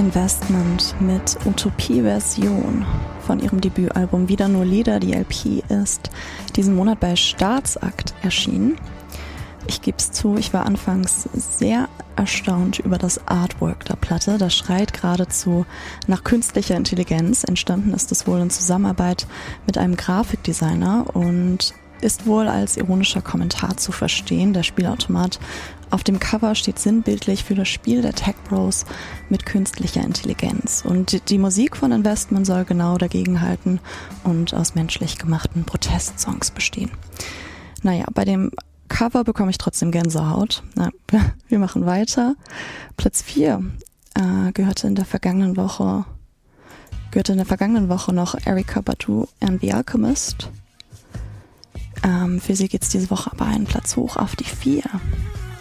Investment mit Utopie-Version von ihrem Debütalbum Wieder nur Lieder. Die LP ist diesen Monat bei Staatsakt erschienen. Ich gebe es zu, ich war anfangs sehr erstaunt über das Artwork der Platte. Das schreit geradezu nach künstlicher Intelligenz. Entstanden ist es wohl in Zusammenarbeit mit einem Grafikdesigner und ist wohl als ironischer Kommentar zu verstehen. Der Spielautomat auf dem Cover steht sinnbildlich für das Spiel der Tech Bros mit künstlicher Intelligenz. Und die Musik von Investment soll genau dagegenhalten und aus menschlich gemachten Protestsongs bestehen. Naja, bei dem Cover bekomme ich trotzdem Gänsehaut. Na, wir machen weiter. Platz 4 gehörte in der vergangenen Woche noch Erykah Badu and The Alchemist. Für sie geht es diese Woche aber einen Platz hoch auf die 4.